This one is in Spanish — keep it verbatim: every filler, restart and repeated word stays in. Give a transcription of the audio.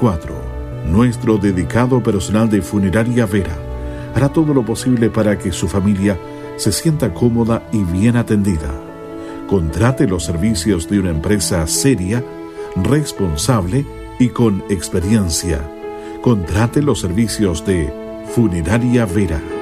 veinticuatro. Nuestro dedicado personal de Funeraria Vera hará todo lo posible para que su familia se sienta cómoda y bien atendida. Contrate los servicios de una empresa seria, responsable y con experiencia. Contrate los servicios de Funeraria Vera.